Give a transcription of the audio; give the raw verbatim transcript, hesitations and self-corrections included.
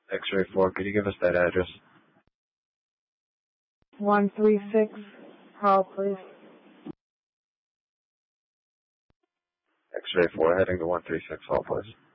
X-ray four, could you give us that address? one three six Hall Place. X-ray four, heading to one three six Hall Place.